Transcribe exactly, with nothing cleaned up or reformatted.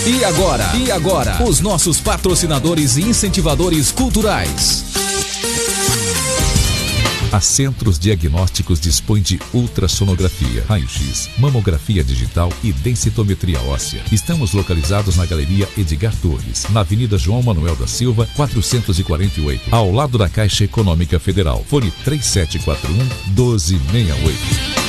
E agora? E agora? Os nossos patrocinadores e incentivadores culturais. A Centros Diagnósticos dispõe de ultrassonografia, raio-x, mamografia digital e densitometria óssea. Estamos localizados na Galeria Edgar Torres, na Avenida João Manuel da Silva, quatrocentos e quarenta e oito, ao lado da Caixa Econômica Federal. Fone três sete quatro um, um dois seis oito.